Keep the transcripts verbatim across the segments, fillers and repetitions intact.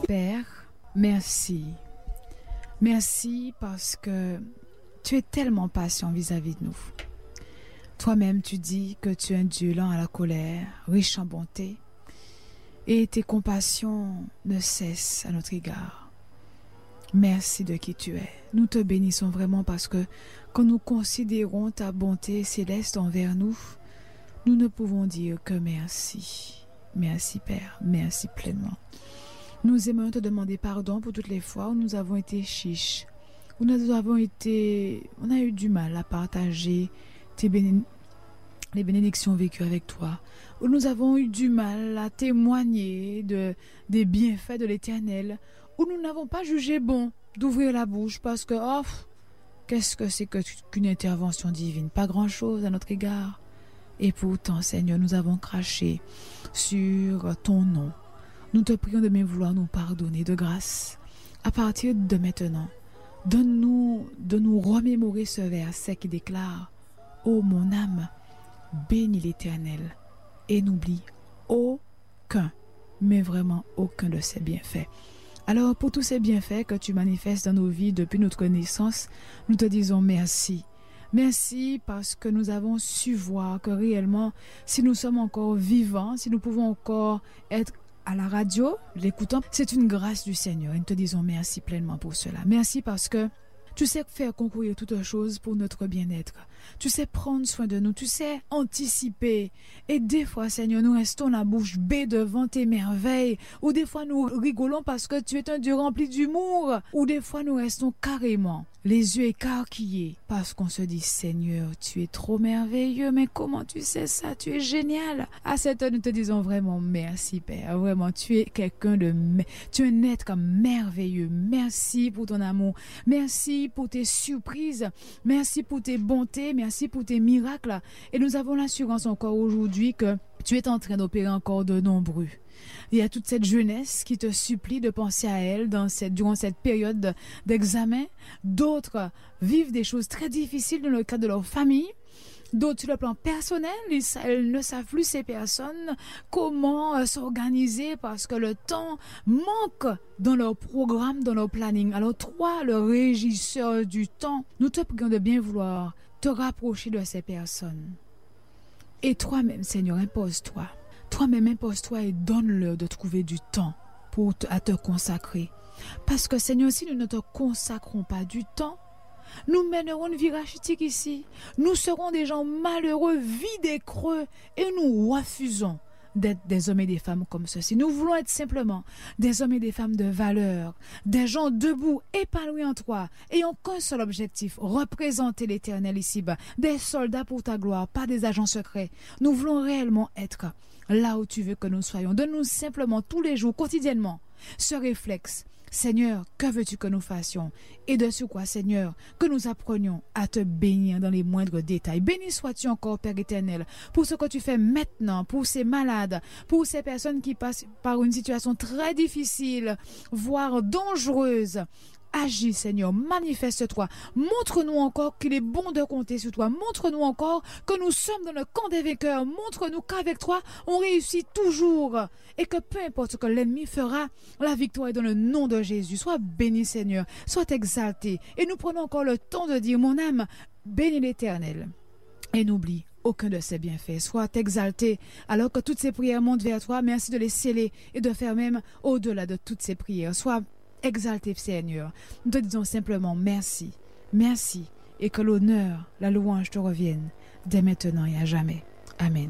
Père, merci. Merci parce que tu es tellement patient vis-à-vis de nous. Toi-même, tu dis que tu es un Dieu lent à la colère, riche en bonté, et tes compassions ne cessent à notre égard. Merci de qui tu es. Nous te bénissons vraiment parce que quand nous considérons ta bonté céleste envers nous, nous ne pouvons dire que merci. Merci Père, merci pleinement. Nous aimons te demander pardon pour toutes les fois où nous avons été chiches, où nous avons été, on a eu du mal à partager tes béné- les bénédictions vécues avec toi, où nous avons eu du mal à témoigner de, des bienfaits de l'Éternel, où nous n'avons pas jugé bon d'ouvrir la bouche parce que, oh, qu'est-ce que c'est que, qu'une intervention divine? Pas grand-chose à notre égard. Et pourtant, Seigneur, nous avons craché sur ton nom. Nous te prions de bien vouloir nous pardonner de grâce. À partir de maintenant, donne-nous de nous remémorer ce verset qui déclare « Ô mon âme, bénis l'Éternel et n'oublie aucun, mais vraiment aucun de ses bienfaits. » Alors, pour tous ces bienfaits que tu manifestes dans nos vies depuis notre naissance, nous te disons merci. Merci parce que nous avons su voir que réellement, si nous sommes encore vivants, si nous pouvons encore être à la radio, l'écoutant, c'est une grâce du Seigneur. Et nous te disons merci pleinement pour cela. Merci parce que tu sais faire concourir toutes choses pour notre bien-être. Tu sais prendre soin de nous. Tu sais anticiper. Et des fois, Seigneur, nous restons la bouche bée devant tes merveilles. Ou des fois, nous rigolons parce que tu es un Dieu rempli d'humour. Ou des fois, nous restons carrément les yeux écarquillés parce qu'on se dit, Seigneur, tu es trop merveilleux. Mais comment tu sais ça? Tu es génial. À cette heure, nous te disons vraiment merci, Père. Vraiment, tu es quelqu'un de... Tu es un être merveilleux. Merci pour ton amour. Merci pour tes surprises. Merci pour tes bontés. Merci pour tes miracles. Et nous avons l'assurance encore aujourd'hui que tu es en train d'opérer encore de nombreux. Il y a toute cette jeunesse qui te supplie de penser à elle dans cette, durant cette période d'examen. D'autres vivent des choses très difficiles dans le cadre de leur famille. D'autres, sur le plan personnel, ils, ils ne savent plus, ces personnes, comment euh, s'organiser parce que le temps manque dans leur programme, dans leur planning. Alors toi, le régisseur du temps, nous te prions de bien vouloir te rapprocher de ces personnes. Et toi-même, Seigneur, impose-toi. Toi-même, impose-toi et donne-leur de trouver du temps pour te, à te consacrer. Parce que, Seigneur, si nous ne te consacrons pas du temps, nous mènerons une vie rachitique ici. Nous serons des gens malheureux, vides et creux, et nous refusons d'être des hommes et des femmes comme ceci. Nous voulons être simplement des hommes et des femmes de valeur, des gens debout, épanouis en toi, ayant qu'un seul objectif, représenter l'Éternel ici-bas, des soldats pour ta gloire, pas des agents secrets. Nous voulons réellement être là où tu veux que nous soyons. Donne-nous simplement tous les jours, quotidiennement, ce réflexe. Seigneur, que veux-tu que nous fassions? Et de ce quoi, Seigneur, que nous apprenions à te bénir dans les moindres détails. Béni sois-tu encore, Père éternel, pour ce que tu fais maintenant, pour ces malades, pour ces personnes qui passent par une situation très difficile, voire dangereuse. Agis, Seigneur, manifeste-toi. Montre-nous encore qu'il est bon de compter sur toi. Montre-nous encore que nous sommes dans le camp des vainqueurs. Montre-nous qu'avec toi, on réussit toujours. Et que peu importe ce que l'ennemi fera, la victoire est dans le nom de Jésus. Sois béni, Seigneur. Sois exalté. Et nous prenons encore le temps de dire, mon âme, bénis l'Éternel. Et n'oublie aucun de ses bienfaits. Sois exalté alors que toutes ces prières montent vers toi. Merci de les sceller et de faire même au-delà de toutes ces prières. Sois exalté, Seigneur. Nous te disons simplement merci, merci, et que l'honneur, la louange te reviennent dès maintenant et à jamais. Amen.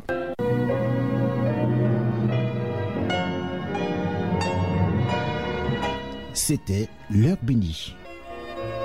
C'était l'heure bénie.